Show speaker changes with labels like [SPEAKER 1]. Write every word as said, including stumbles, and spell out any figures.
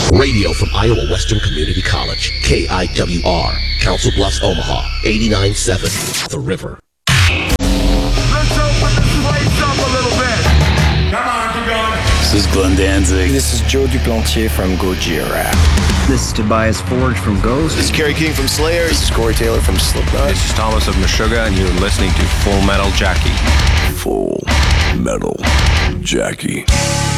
[SPEAKER 1] Radio from Iowa Western Community College, K I W R, Council Bluffs, Omaha, eighty-nine point seven, The River.
[SPEAKER 2] Let's open this place up a little bit. Come on, keep going.
[SPEAKER 3] This is Glenn Danzig.
[SPEAKER 4] This is Joe Duplantier from Gojira.
[SPEAKER 5] This is Tobias Forge from Ghost.
[SPEAKER 6] This is Kerry King from Slayer.
[SPEAKER 4] This is Corey Taylor from Slipknot.
[SPEAKER 7] This is Thomas of Meshuggah, and you're listening to Full Metal Jackie.
[SPEAKER 8] Full Metal Jackie.